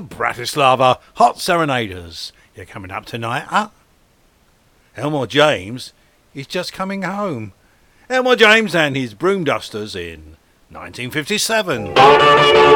the Bratislava Hot Serenaders. You're coming up tonight, huh? Elmore James is just coming home. Elmore James and his broom dusters in 1957.